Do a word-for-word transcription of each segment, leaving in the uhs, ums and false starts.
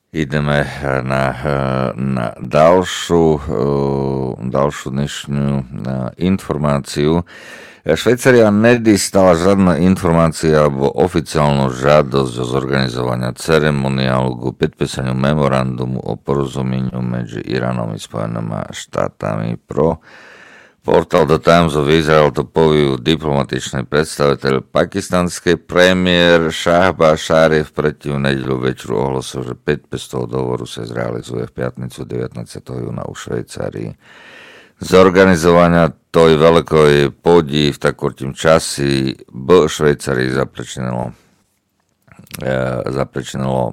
Ideme na, na ďalšiu, ďalšiu dnešnú informáciu. Švajcaria nedostala žiadna informácia alebo oficiálnu žiadosť o zorganizovania ceremoniálu ku podpísaniu memorandumu o porozumeniu medzi Iránom a Spojenými štátami. Pro portál The Times of Israel to povijú diplomatičný predstaviteľ pakistanskej premiér Shahbaz Sharif predtým v nedeľu večeru ohlasil, že podpis toho dohovoru sa zrealizuje v piatnicu devätnásteho júna u Švajcarii. Zorganizovania toj veľkej podí v takortým časi v Švajcarii zaprečinilo, e, zaprečinilo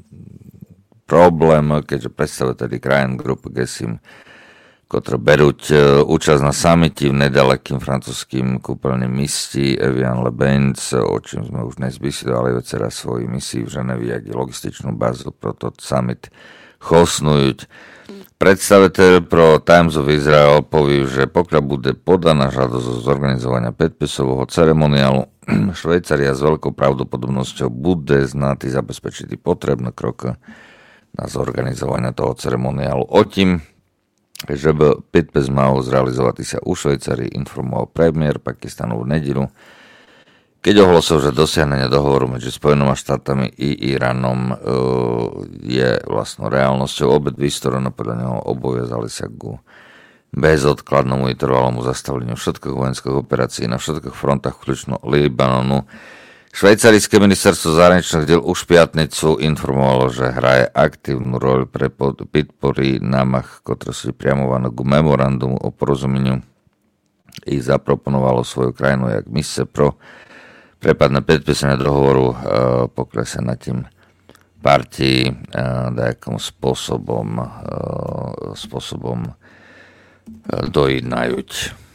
problém, keďže predstaviteľi krajín grupy G S I M, ktoré berú účasť na samiti v nedalekým francúzským kúpeľným misti Evian Le Bains, o čím sme už dnes vysiedali večera svoji misii v Ženevi, jak i logističnú bazu pro to summit chosnúť. Predstaviteľ pro Times of Israel poví, že pokiaľ bude podaná žiadosť o zorganizovania podpisového ceremoniálu, Švajcaria s veľkou pravdepodobnosťou bude znatý zabezpečiť potrebné kroky na zorganizovanie toho ceremoniálu. O tím, že by podpis mal zrealizovať sa u Švajcarii, informoval premiér Pakistanu v nedeľu, keď ohlasil, že dosiahnenie dohovoru medzi Spojenými štátami i Iránom je vlastnou reálnosťou. Obe dve strany podľa neho obaviazali sa ku bezodkladnému i trvalému zastaveniu všetkých vojenských operácií na všetkých frontách, vključno Libanonu. Švajcarijské ministerstvo zahraničných diel už v piatnicu informovalo, že hraje aktívnu roľu pre podpory námah, ktoré sú priamované k memorandumu o porozumeniu i zaproponovalo svoju krajinu jak mise pro prepadné podpísanie dohovoru, pokiaľ sa nad tým partii nejakým spôsobom, spôsobom dojednajú.